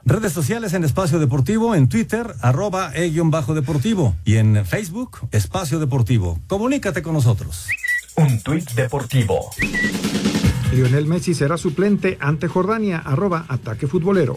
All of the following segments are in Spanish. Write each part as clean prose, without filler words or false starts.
Redes sociales en Espacio Deportivo, en Twitter, @e_deportivo y en Facebook, Espacio Deportivo. Comunícate con nosotros. Un tuit deportivo. Lionel Messi será suplente ante Jordania, @Ataque Futbolero.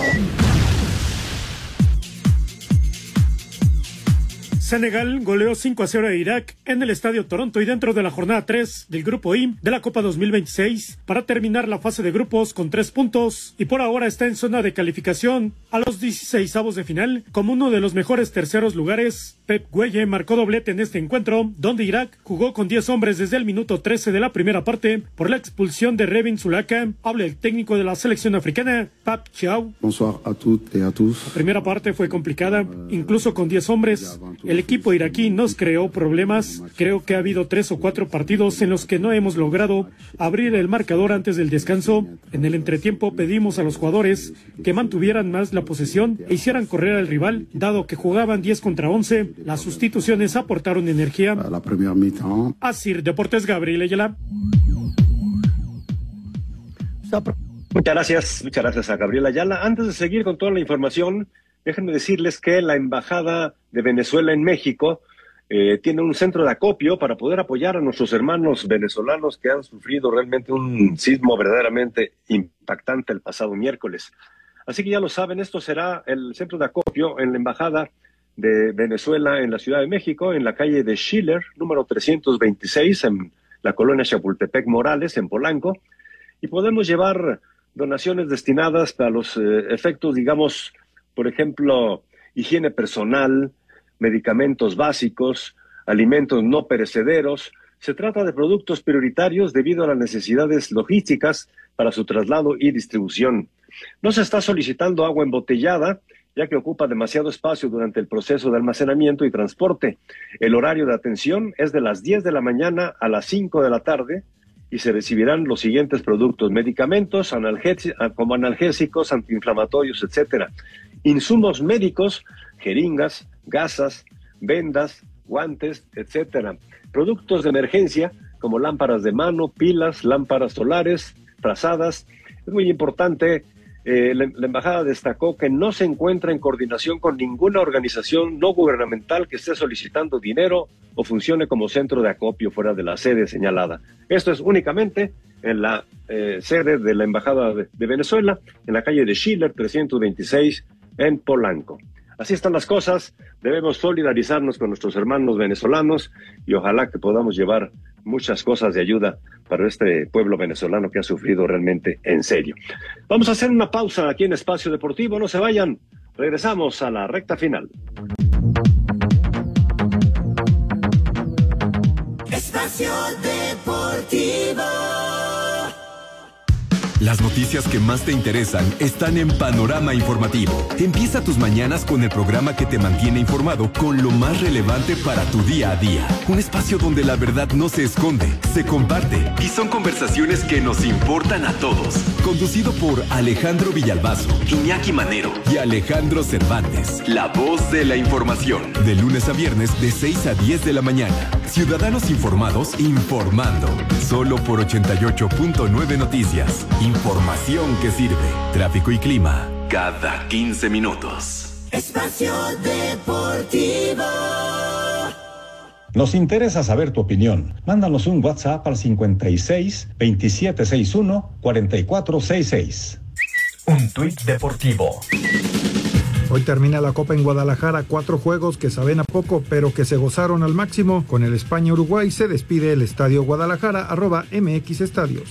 Senegal goleó 5-0 a Irak en el Estadio Toronto y dentro de la jornada 3 del Grupo I de la Copa 2026 para terminar la fase de grupos con 3 puntos y por ahora está en zona de calificación a los 16avos de final como uno de los mejores terceros lugares. Pep Gueye marcó doblete en este encuentro donde Irak jugó con 10 hombres desde el minuto 13 de la primera parte por la expulsión de Revin Zulaka. Habla el técnico de la selección africana, Pap Thiaw. Bonsoir a toutes et a tous. La primera parte fue complicada, incluso con 10 hombres. El equipo iraquí nos creó problemas. Creo que ha habido 3 o 4 partidos en los que no hemos logrado abrir el marcador antes del descanso. En el entretiempo pedimos a los jugadores que mantuvieran más la posesión e hicieran correr al rival, dado que jugaban 10 contra 11. Las sustituciones aportaron energía. La primera mitad. Así, Deportes, Gabriel Ayala. Muchas gracias a Gabriel Ayala. Antes de seguir con toda la información, déjenme decirles que la Embajada de Venezuela en México tiene un centro de acopio para poder apoyar a nuestros hermanos venezolanos que han sufrido realmente un sismo verdaderamente impactante el pasado miércoles. Así que ya lo saben, esto será el centro de acopio en la Embajada de Venezuela en la Ciudad de México, en la calle de Schiller, número 326, en la colonia Chapultepec Morales, en Polanco, y podemos llevar donaciones destinadas para los efectos, digamos, por ejemplo, higiene personal, medicamentos básicos, alimentos no perecederos. Se trata de productos prioritarios debido a las necesidades logísticas para su traslado y distribución. No se está solicitando agua embotellada, ya que ocupa demasiado espacio durante el proceso de almacenamiento y transporte. El horario de atención es de las 10 de la mañana a las 5 de la tarde y se recibirán los siguientes productos: medicamentos, como analgésicos, antiinflamatorios, etcétera. Insumos médicos, jeringas, gasas, vendas, guantes, etcétera. Productos de emergencia, como lámparas de mano, pilas, lámparas solares, frazadas. Es muy importante. La embajada destacó que no se encuentra en coordinación con ninguna organización no gubernamental que esté solicitando dinero o funcione como centro de acopio fuera de la sede señalada. Esto es únicamente en la sede de la embajada de Venezuela, en la calle de Schiller 326 en Polanco. Así están las cosas. Debemos solidarizarnos con nuestros hermanos venezolanos y ojalá que podamos llevar muchas cosas de ayuda para este pueblo venezolano que ha sufrido realmente en serio. Vamos a hacer una pausa aquí en Espacio Deportivo. No se vayan. Regresamos a la recta final. Espacio Deportivo. Las noticias que más te interesan están en Panorama Informativo. Empieza tus mañanas con el programa que te mantiene informado con lo más relevante para tu día a día. Un espacio donde la verdad no se esconde, se comparte y son conversaciones que nos importan a todos. Conducido por Alejandro Villalbazo, Iñaki Manero y Alejandro Cervantes. La voz de la información. De lunes a viernes de 6 a 10 de la mañana. Ciudadanos informados informando. Solo por 88.9 Noticias. Información que sirve. Tráfico y clima cada 15 minutos. Espacio Deportivo. Nos interesa saber tu opinión. Mándanos un WhatsApp al 56 2761 4466. Un tuit deportivo. Hoy termina la Copa en Guadalajara, 4 juegos que saben a poco, pero que se gozaron al máximo. Con el España-Uruguay se despide el Estadio Guadalajara, @MX Estadios.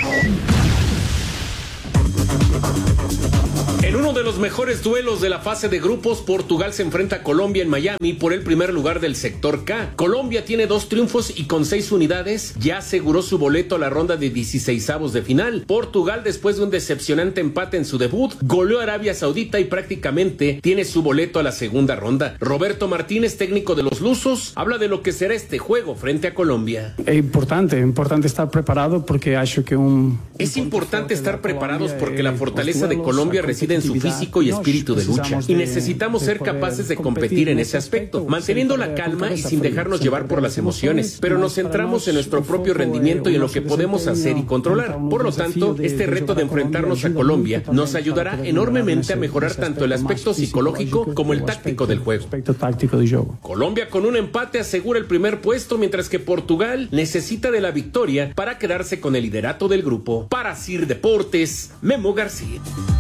En uno de los mejores duelos de la fase de grupos, Portugal se enfrenta a Colombia en Miami por el primer lugar del sector K. Colombia tiene 2 triunfos y con 6 unidades ya aseguró su boleto a la ronda de 16avos de final. Portugal, después de un decepcionante empate en su debut, goleó a Arabia Saudita y prácticamente tiene su boleto a la segunda ronda. Roberto Martínez, técnico de los lusos, habla de lo que será este juego frente a Colombia. Es importante estar preparado porque acho que Es importante estar preparados porque la fortaleza de Colombia reside en su su físico y espíritu de lucha. Y necesitamos ser capaces de competir en ese aspecto, manteniendo la calma y sin dejarnos llevar por las emociones, pero nos centramos en nuestro propio rendimiento y en lo que podemos hacer y controlar. Por lo tanto, este reto de enfrentarnos a Colombia nos ayudará enormemente a mejorar tanto el aspecto psicológico como el táctico del juego. Colombia con un empate asegura el primer puesto, mientras que Portugal necesita de la victoria para quedarse con el liderato del grupo. Para Sir Deportes, Memo García.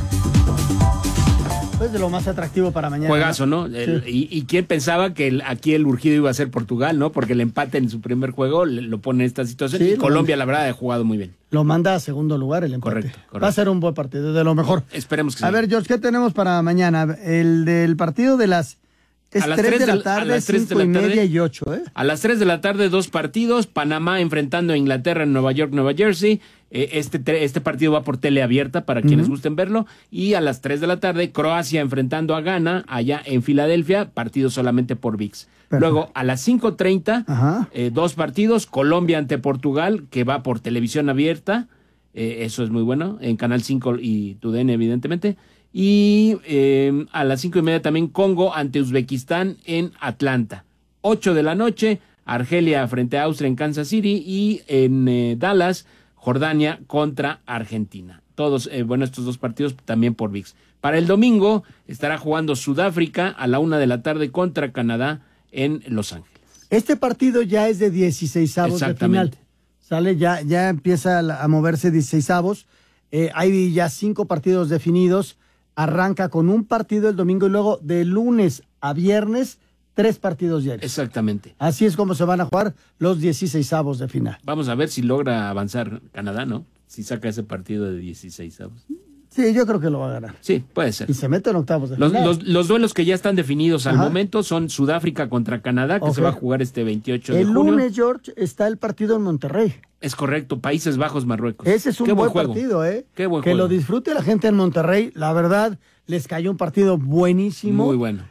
Pues de lo más atractivo para mañana. Juegazo, ¿no? Y quién pensaba que aquí el urgido iba a ser Portugal, ¿no? Porque el empate en su primer juego lo pone en esta situación. Sí, y Colombia, la verdad, ha jugado muy bien. Lo manda a segundo lugar el empate. Correcto. Va a ser un buen partido, de lo mejor. Esperemos que sí. A ver, George, ¿qué tenemos para mañana? El del partido de las... Es 3 de la tarde, 5 y media y 8, ¿eh? A las 3 de la tarde, 2 partidos. Panamá enfrentando a Inglaterra en Nueva York, Nueva Jersey. Este partido va por tele abierta para quienes gusten verlo. Y a las 3 de la tarde, Croacia enfrentando a Ghana allá en Filadelfia. Partido solamente por ViX. Luego, a las 5:30, 2 partidos. Colombia ante Portugal, que va por televisión abierta. Eso es muy bueno. En Canal 5 y TUDN, evidentemente. Y a las 5:30 también Congo ante Uzbekistán en Atlanta. 8 de la noche, Argelia frente a Austria en Kansas City. Y en Dallas, Jordania contra Argentina. Todos, estos 2 partidos también por ViX. Para el domingo estará jugando Sudáfrica a la 1 de la tarde contra Canadá en Los Ángeles. Este partido ya es de 16avos de final. Sale, ya empieza a moverse 16avos. Hay ya 5 partidos definidos. Arranca con un partido el domingo y luego de lunes a viernes 3 partidos diarios. Exactamente. Así es como se van a jugar los 16avos de final. Vamos a ver si logra avanzar Canadá, ¿no? Si saca ese partido de 16avos. Sí, yo creo que lo va a ganar. Sí, puede ser. Y se mete en octavos de final. Los duelos que ya están definidos al momento son Sudáfrica contra Canadá, que se va a jugar este 28 de junio. El lunes, George, está el partido en Monterrey. Es correcto, Países Bajos, Marruecos. Ese es un buen partido, ¿eh? Qué buen que juego. Lo disfrute la gente en Monterrey. La verdad, les cayó un partido buenísimo. Muy bueno.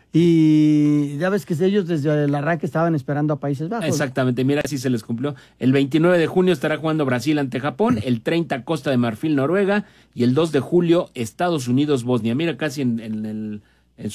Y ya ves que ellos desde el arranque estaban esperando a Países Bajos. Exactamente, mira, así se les cumplió. El 29 de junio estará jugando Brasil ante Japón, el 30 Costa de Marfil, Noruega, y el 2 de julio Estados Unidos, Bosnia. Mira, casi en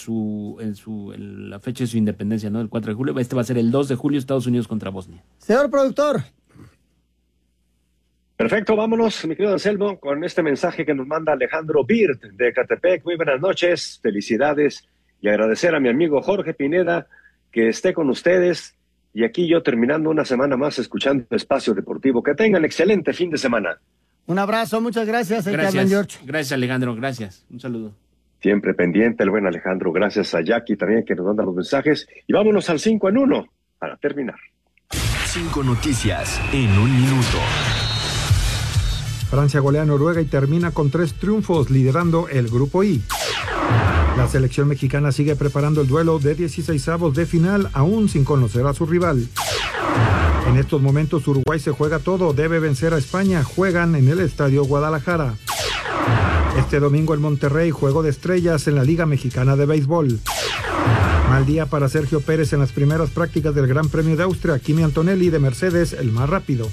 la fecha de su independencia, ¿no? El 4 de julio. Este va a ser el 2 de julio, Estados Unidos contra Bosnia. Señor productor. Perfecto, vámonos, mi querido Anselmo, con este mensaje que nos manda Alejandro Birt de Ecatepec. Muy buenas noches, felicidades y agradecer a mi amigo Jorge Pineda que esté con ustedes. Y aquí yo terminando una semana más escuchando Espacio Deportivo. Que tengan excelente fin de semana. Un abrazo, muchas gracias. Gracias, George. Gracias, Alejandro, gracias. Un saludo. Siempre pendiente el buen Alejandro. Gracias a Jackie también que nos manda los mensajes. Y vámonos al 5 en 1 para terminar. 5 noticias en un minuto. Francia golea a Noruega y termina con 3 triunfos, liderando el Grupo I. La selección mexicana sigue preparando el duelo de 16avos de final, aún sin conocer a su rival. En estos momentos Uruguay se juega todo, debe vencer a España, juegan en el Estadio Guadalajara. Este domingo en Monterrey, juego de estrellas en la Liga Mexicana de Béisbol. Mal día para Sergio Pérez en las primeras prácticas del Gran Premio de Austria. Kimi Antonelli de Mercedes, el más rápido.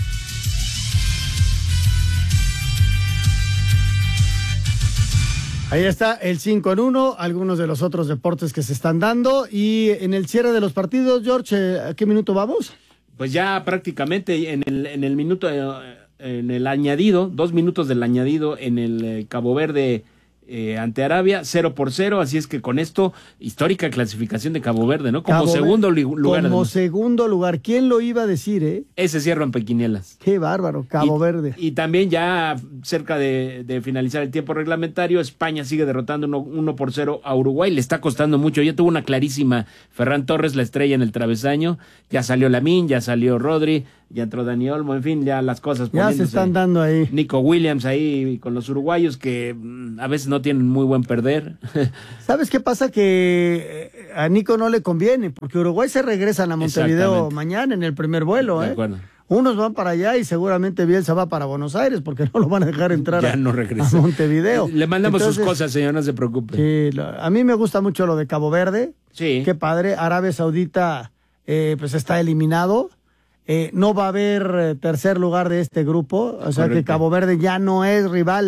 Ahí está el 5 en 1, algunos de los otros deportes que se están dando. Y en el cierre de los partidos, George, ¿a qué minuto vamos? Pues ya prácticamente en el minuto, en el añadido, 2 minutos del añadido en el Cabo Verde ante Arabia, 0-0, así es que con esto, histórica clasificación de Cabo Verde, ¿no? Como segundo lugar. Como segundo lugar, ¿quién lo iba a decir, Ese cierro en Pequinielas. Qué bárbaro, Cabo Verde. Y también ya cerca de finalizar el tiempo reglamentario, España sigue derrotando 1-0 a Uruguay, le está costando mucho, ya tuvo una clarísima Ferran Torres, la estrella en el travesaño, ya salió Lamine, ya salió Rodri, ya entró Dani Olmo, en fin, ya las cosas ya se están dando ahí. Nico Williams ahí con los uruguayos que a veces no tienen muy buen perder. ¿Sabes qué pasa? Que a Nico no le conviene, porque Uruguay se regresan a Montevideo mañana en el primer vuelo. De acuerdo. Unos van para allá y seguramente Bielsa va para Buenos Aires porque no lo van a dejar entrar ya no regresa a Montevideo. Le mandamos sus cosas, señor, no se preocupe. Sí, a mí me gusta mucho lo de Cabo Verde. Sí. Qué padre. Arabia Saudita pues está eliminado. No va a haber tercer lugar de este grupo. O sea que Cabo Verde ya no es rival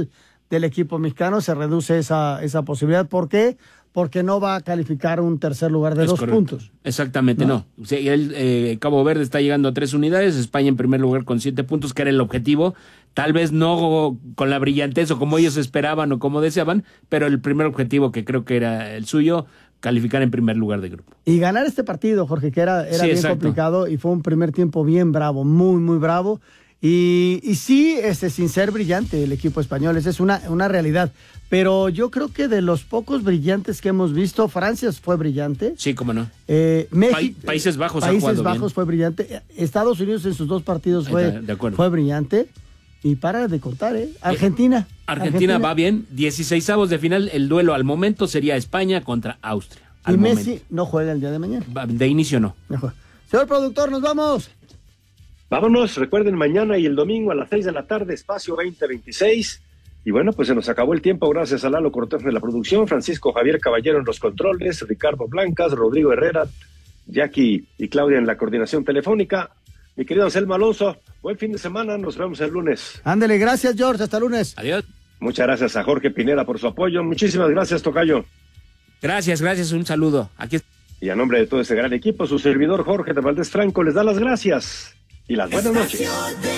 del equipo mexicano, se reduce esa posibilidad. ¿Por qué? Porque no va a calificar un tercer lugar de 2 puntos. Exactamente, no. O sea, Cabo Verde está llegando a 3 unidades, España en primer lugar con 7 puntos, que era el objetivo. Tal vez no con la brillantez o como ellos esperaban o como deseaban, pero el primer objetivo que creo que era el suyo, calificar en primer lugar de grupo. Y ganar este partido, Jorge, que era bien complicado y fue un primer tiempo bien bravo, muy, muy bravo. Y sí, sin ser brillante el equipo español, esa es una realidad. Pero yo creo que de los pocos brillantes que hemos visto, Francia fue brillante. Sí, cómo no. México, Países Bajos fue brillante. Estados Unidos en sus 2 partidos fue brillante. Y para de contar, Argentina va bien. 16avos de final, el duelo al momento sería España contra Austria. Y Messi no juega el día de mañana. De inicio no. Señor productor, nos vamos. Vámonos, recuerden, mañana y el domingo a las 6 de la tarde, Espacio 2026. Y bueno, pues se nos acabó el tiempo, gracias a Lalo Cortés de la producción, Francisco Javier Caballero en los controles, Ricardo Blancas, Rodrigo Herrera, Jackie y Claudia en la coordinación telefónica. Mi querido Anselmo Alonso, buen fin de semana, nos vemos el lunes. Ándele, gracias George, hasta el lunes. Adiós. Muchas gracias a Jorge Pineda por su apoyo, muchísimas gracias, tocayo. Gracias, un saludo. Aquí. Y a nombre de todo este gran equipo, su servidor Jorge de Valdés Franco les da las gracias y las buenas noches.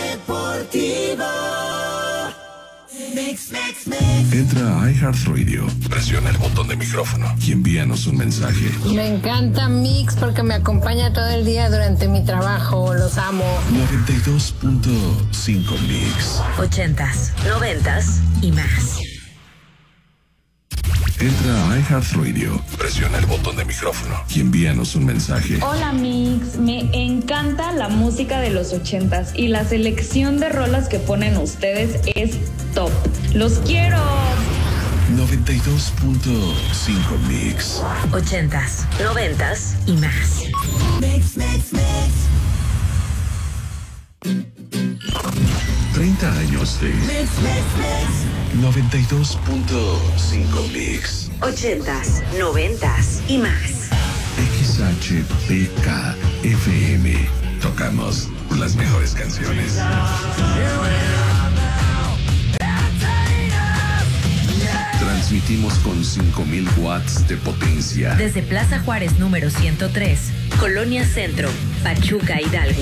Entra a iHeartRadio, presiona el botón de micrófono y envíanos un mensaje. Me encanta Mix porque me acompaña todo el día durante mi trabajo, los amo. 92.5 Mix. 80s, 90s y más. Entra a iHeartRadio, presiona el botón de micrófono y envíanos un mensaje. Hola Mix, me encanta la música de los 80s y la selección de rolas que ponen ustedes es top. ¡Los quiero! 92.5 Mix. 80s, 90s y más. Mix. 30 años de Mix. 92.5 Mix. 80s, 90s y más. XHPK FM. Tocamos las mejores canciones. Transmitimos con 5,000 watts de potencia. Desde Plaza Juárez número 103, Colonia Centro, Pachuca, Hidalgo.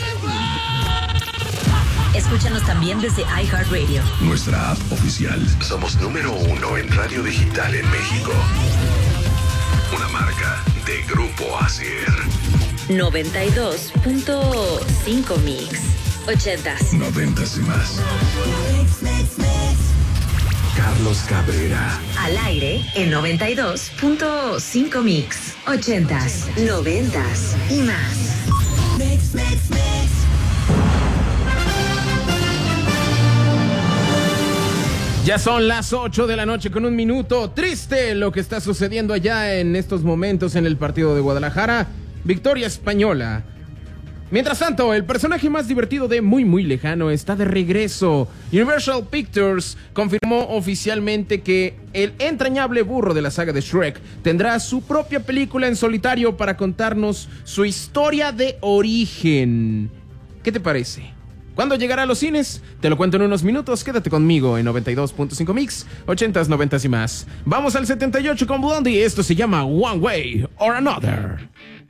Escúchanos también desde iHeartRadio. Nuestra app oficial. Somos número 1 en radio digital en México. Una marca de Grupo Asier. 92.5 Mix. 80s. 90s y más. Carlos Cabrera. Al aire en 92.5 Mix. 80s, 90s y más. Mix. Ya son las 8 de la noche con 1 minuto. Triste lo que está sucediendo allá en estos momentos en el partido de Guadalajara. Victoria española. Mientras tanto, el personaje más divertido de Muy Muy Lejano está de regreso. Universal Pictures confirmó oficialmente que el entrañable burro de la saga de Shrek tendrá su propia película en solitario para contarnos su historia de origen. ¿Qué te parece? ¿Cuándo llegará a los cines? Te lo cuento en unos minutos. Quédate conmigo en 92.5 Mix, 80s, 90s y más. Vamos al 78 con Blondie. Esto se llama One Way or Another.